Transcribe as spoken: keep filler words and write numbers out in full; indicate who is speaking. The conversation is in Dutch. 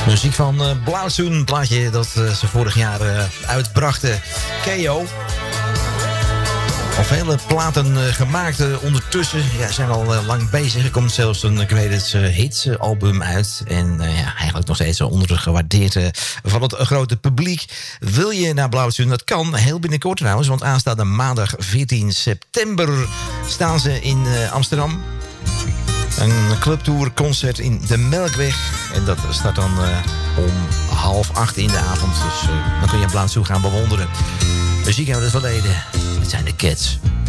Speaker 1: Muziek van uh, Blauwzoen, een plaatje dat uh, ze vorig jaar uh, uitbrachten. K O. Al vele platen uh, gemaakt uh, ondertussen. Ja, zijn al uh, lang bezig. Er komt zelfs een Greatest uh, Hits uh, album uit. En uh, ja, eigenlijk nog steeds ondergewaardeerd uh, van het uh, grote publiek. Wil je naar Blauwzoen? Dat kan heel binnenkort trouwens. Want aanstaande maandag veertien september staan ze in uh, Amsterdam. Een clubtour concert in de Melkweg. En dat start dan uh, om half acht in de avond. Dus uh, dan kun je Blauwzoen gaan bewonderen. Muziek uit het verleden. Het zijn de Cats.